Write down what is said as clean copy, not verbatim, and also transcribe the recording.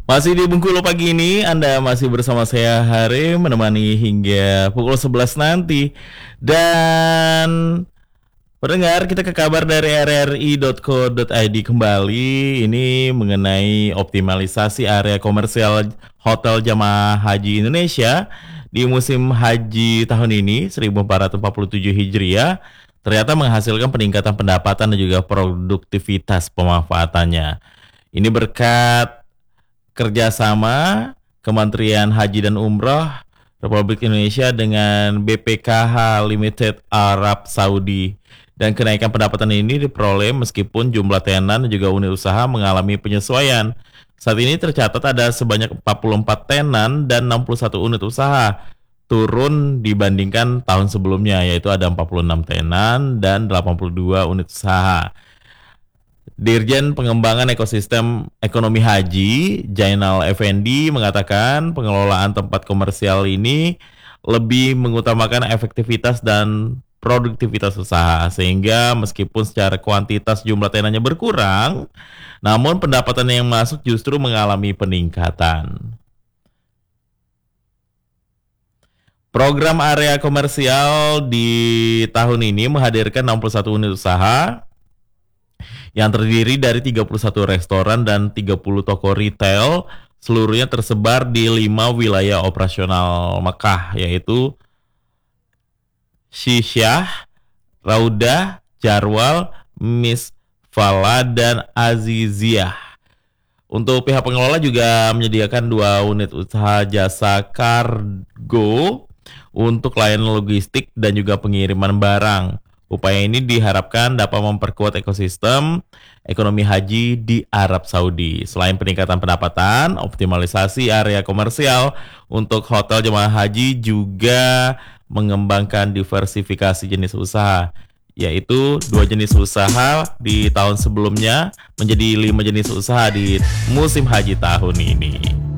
Masih di Bengkulu pagi ini, Anda masih bersama saya Hari menemani hingga pukul 11 nanti. Dan pendengar, kita ke kabar dari rri.co.id kembali. Ini mengenai optimalisasi area komersial Hotel Jamaah Haji Indonesia di musim haji tahun ini 1447 Hijriah ternyata menghasilkan peningkatan pendapatan dan juga produktivitas pemanfaatannya. Ini berkat kerjasama Kementerian Haji dan Umroh Republik Indonesia dengan BPKH Limited Arab Saudi. Dan kenaikan pendapatan ini diperoleh meskipun jumlah tenan dan juga unit usaha mengalami penyesuaian. Saat ini tercatat ada sebanyak 44 tenan dan 61 unit usaha, turun dibandingkan tahun sebelumnya, yaitu ada 46 tenan dan 82 unit usaha. Dirjen Pengembangan Ekosistem Ekonomi Haji, Jainal Effendi, mengatakan pengelolaan tempat komersial ini lebih mengutamakan efektivitas dan produktivitas usaha, sehingga meskipun secara kuantitas jumlah tenannya berkurang, namun pendapatan yang masuk justru mengalami peningkatan. Program area komersial di tahun ini menghadirkan 61 unit usaha yang terdiri dari 31 restoran dan 30 toko retail, seluruhnya tersebar di 5 wilayah operasional Mekah, yaitu Syisyah, Raudah, Jarwal, Misfala, dan Aziziyah. Untuk pihak pengelola juga menyediakan 2 unit usaha jasa kargo untuk layanan logistik dan juga pengiriman barang. Upaya ini diharapkan dapat memperkuat ekosistem ekonomi haji di Arab Saudi. Selain peningkatan pendapatan, optimalisasi area komersial untuk hotel jemaah haji juga mengembangkan diversifikasi jenis usaha, yaitu 2 jenis usaha di tahun sebelumnya menjadi 5 jenis usaha di musim haji tahun ini.